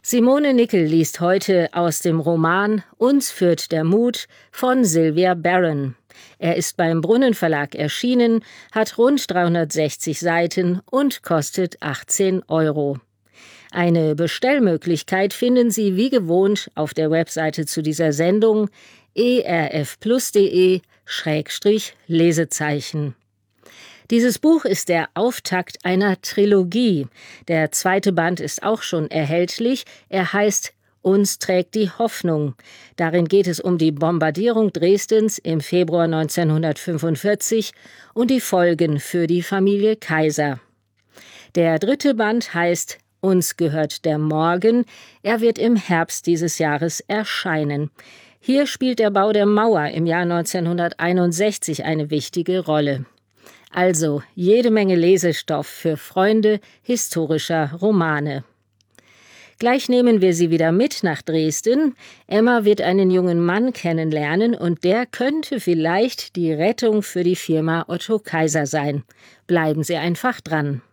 Simone Nickel liest heute aus dem Roman »Uns führt der Mut« von Sylvia Browne. Er ist beim Brunnen Verlag erschienen, hat rund 360 Seiten und kostet 18 €. Eine Bestellmöglichkeit finden Sie wie gewohnt auf der Webseite zu dieser Sendung erfplus.de/Lesezeichen. Dieses Buch ist der Auftakt einer Trilogie. Der zweite Band ist auch schon erhältlich. Er heißt »Uns trägt die Hoffnung«. Darin geht es um die Bombardierung Dresdens im Februar 1945 und die Folgen für die Familie Kaiser. Der dritte Band heißt »Uns gehört der Morgen«. Er wird im Herbst dieses Jahres erscheinen. Hier spielt der Bau der Mauer im Jahr 1961 eine wichtige Rolle. Also jede Menge Lesestoff für Freunde historischer Romane. Gleich nehmen wir Sie wieder mit nach Dresden. Emma wird einen jungen Mann kennenlernen und der könnte vielleicht die Rettung für die Firma Otto Kaiser sein. Bleiben Sie einfach dran.